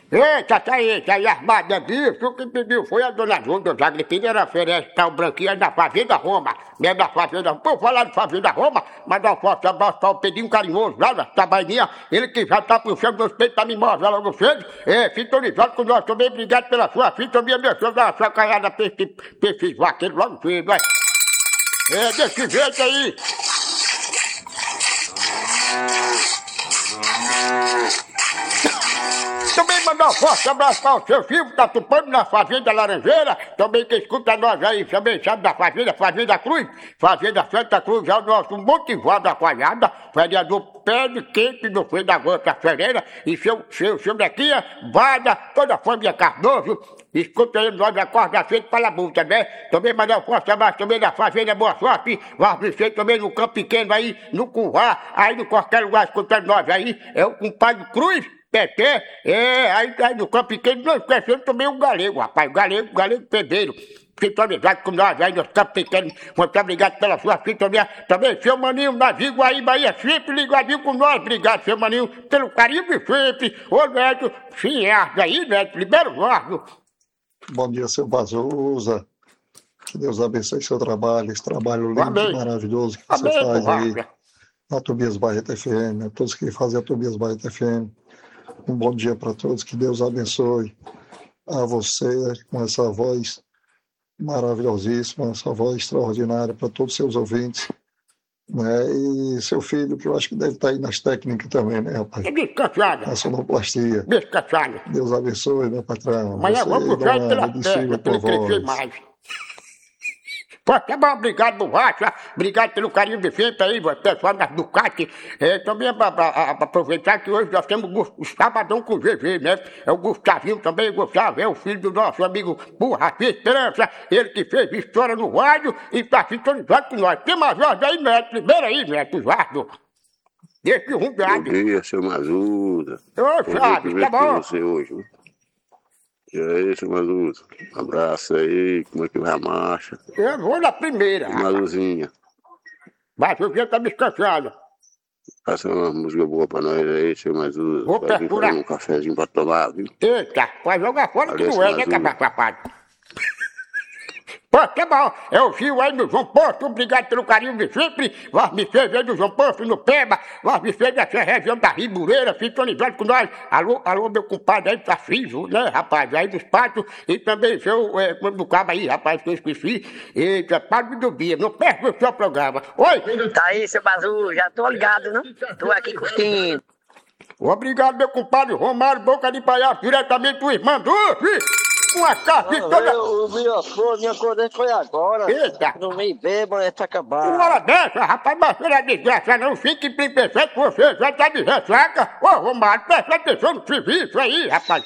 Eita, tá aí armado aqui. O que pediu foi a dona Júlia do Agripino, era oferecer o Branquinho da Fazenda Roma. Mesmo da Fazenda Roma. Pô, falar de Fazenda Roma, mandar um forte abraço para o Pedrinho carinhoso lá da Tabaininha. Ele que já tá puxando meus peitos pra me mostrar logo cedo. Sintonizado com nós também. Obrigado pela sua sintonia, meu senhor, da sua caiada pra esses vaqueiros logo cedo, vai. Desse jeito aí. Também mandar um forte abraço para o seu filho que tá tupando na Fazenda Laranjeira. Também que escuta nós aí, também sabe da Fazenda Cruz, Fazenda Santa Cruz, é o nosso motivado aqualhada, vereador Pedro Quente do Freio da Gota Ferreira e seu Nequinha, Vada, toda a família Cardoso. Escuta aí nós da quarta-feira para a multa, né? Também mandar um forte abraço também da Fazenda Boa Sorte, vai também no Campo Pequeno aí, no Curvá, aí no qualquer lugar escutando nós aí, é o compadre Cruz. Peté, aí no Campo Pequeno, não esquecendo também o Galego, rapaz, o Galego Pedreiro, sintonizado com nós aí no Campo Pequeno, muito obrigado pela sua sintonia, também seu Maninho, Davi Guaíba, sempre ligadinho com nós, obrigado seu Maninho, pelo carinho de sempre, ô Neto, Finhardo aí, Neto, libera o Jorge. Bom dia, seu Bazuza, que Deus abençoe seu trabalho, esse trabalho lindo e maravilhoso que você faz aí, na Tobias Barreto FM, a todos que fazem a Tobias Barreto FM. Um bom dia para todos, que Deus abençoe a você com essa voz maravilhosíssima, essa voz extraordinária para todos os seus ouvintes, né? E seu filho, que eu acho que deve estar aí nas técnicas também, né, rapaz? Descansada. Na sonoplastia. Descansada. Deus abençoe, meu patrão. Mas eu vou puxar ele pela perna, para ele crescer mais. Pô, tá bom, obrigado, Borracha, obrigado pelo carinho de sempre aí, pessoal das Ducati. Também para aproveitar que hoje nós temos o Sabadão com o GG, né? É o Gustavinho também, Gustavo, é o filho do nosso amigo Borracha Esperança, ele que fez história no rádio e tá sintonizado com nós. Tem mais ordem aí, Neto, primeiro aí, Neto, Eduardo. Deixa eu rumbeado. Bom dia, seu Mazuda. Ô, Flávio, tá bom? Você hoje, né? E aí, seu Mazuda? Um abraço aí, como é que vai a marcha? Eu vou na primeira. Mazuzinha. Mas o dia tá descansado. Passa uma música boa pra nós aí, seu Mazuda. Vou procurar um cafezinho pra tomar, viu? Eita, pode jogar fora que não é, né, capaz. Pô, tá bom, é o Gil aí no João Posto, obrigado pelo carinho de sempre, vós me fez aí do João Posto, no Peba, vós me fez dessa região da Ribureira, sintonizado com nós, alô meu compadre aí, tá filho, né, rapaz, aí dos patos, e também seu, do cabo aí, rapaz, que eu esqueci, eita, Padre do Bia, não perde o seu programa, oi! Tá aí, seu Bazu, já tô ligado, não? Tô aqui curtindo. Obrigado, meu compadre Romário, boca de palhaço, diretamente do Irmandú, uma carta toda... Minha acordei foi agora. Eita! No meio bêbado, é tá acabado. Uma hora dessa, rapaz, mas não é desgraça não, fique bem perfeito, você já tá de ressaca. Ô, Romário, presta atenção no serviço aí, rapaz.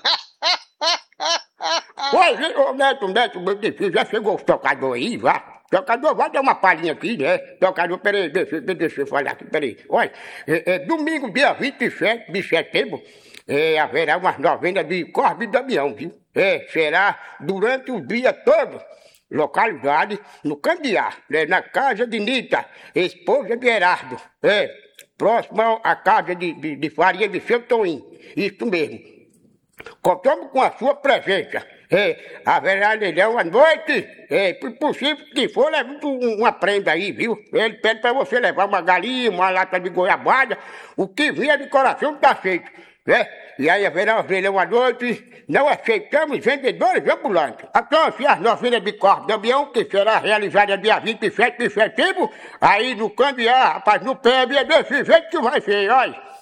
Oi, ô, Neto, meu filho, já chegou o tocador aí, vá. Tocador, vai dar uma palhinha aqui, né? Tocador, peraí, deixa eu falar aqui, peraí. Olha, domingo, dia 27 de setembro, haverá umas novenas de Corbe e Damião, viu? Será durante o dia todo, localidade no Candiá, né? Na casa de Nita, esposa de Herardo, próximo à casa de Faria de Seu Toim, isso mesmo. Contamos com a sua presença. Haverá leilão à noite. Por possível que for, leve uma prenda aí, viu? Ele pede para você levar uma galinha, uma lata de goiabada. O que vier de coração está feito. E aí haverá o leilão à noite. Não aceitamos vendedores ambulantes. Então, se as novenas de Corpo Damião, que será realizada dia 27 de setembro, aí no Candiá, rapaz, no PEB, é desse jeito que vai ser, olha.